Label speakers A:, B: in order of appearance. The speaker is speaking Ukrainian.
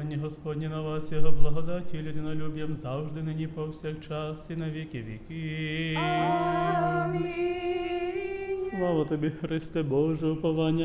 A: Благословення Господнє на вас, Його благодаті і людинолюб'ям завжди, нині повсякчас і на віки віки.
B: Амінь.
A: Слава тобі, Христе Боже, уповання